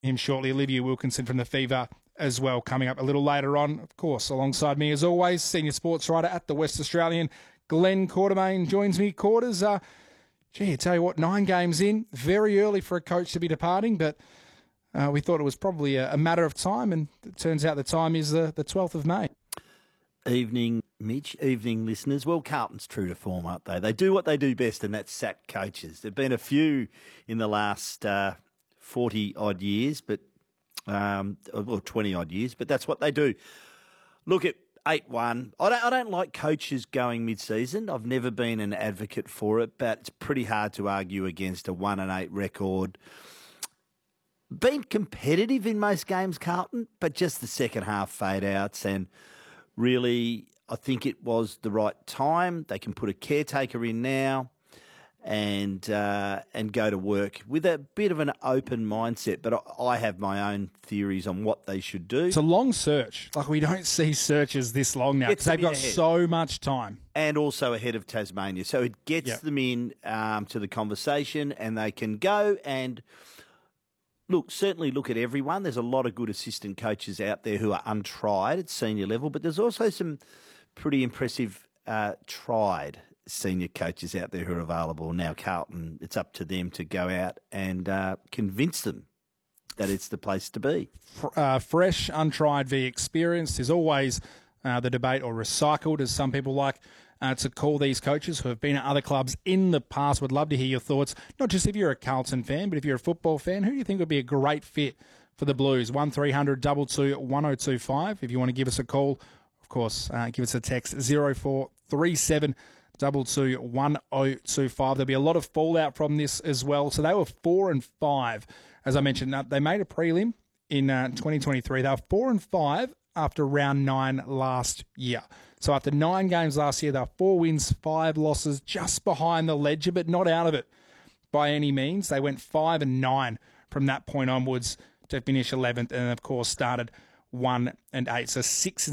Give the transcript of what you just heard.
him shortly. Olivia Wilkinson from the Fever as well, coming up a little later on. Of course, alongside me as always, senior sports writer at the West Australian, Glenn Quartermain joins me. Quarters, I tell you what, 9 games in, very early for a coach to be departing, but we thought it was probably a matter of time, and it turns out the time is the 12th of May. Evening, Mitch. Evening, listeners. Well, Carlton's true to form, aren't they? They do what they do best, and that's sack coaches. There have been a few in the last 40-odd years, or 20-odd years, but that's what they do. Look at 8-1. I don't like coaches going mid-season. I've never been an advocate for it, but it's pretty hard to argue against a 1-8 record. Been competitive in most games, Carlton, but just the second half fade-outs, and really, I think it was the right time. They can put a caretaker in now and go to work with a bit of an open mindset. But I have my own theories on what they should do. It's a long search. Like, we don't see searches this long now because they've got so much time. And also ahead of Tasmania. So it gets them in to the conversation, and they can go and certainly look at everyone. There's a lot of good assistant coaches out there who are untried at senior level, but there's also some pretty impressive tried senior coaches out there who are available. Now, Carlton, it's up to them to go out and convince them that it's the place to be. Fresh, untried v experienced is always the debate, or recycled, as some people like to call these coaches who have been at other clubs in the past. Would love to hear your thoughts, not just if you're a Carlton fan, but if you're a football fan. Who do you think would be a great fit for the Blues? 1300 222 1025. If you want to give us a call, of course, give us a text 0437 222 1025. There'll be a lot of fallout from this as well. So they were 4-5, as I mentioned. They made a prelim in 2023. They were 4-5 after round 9 last year. So after 9 games last year, they were 4 wins, 5 losses, just behind the ledger, but not out of it by any means. They went 5-9 from that point onwards to finish 11th, and of course started 1-8. So 6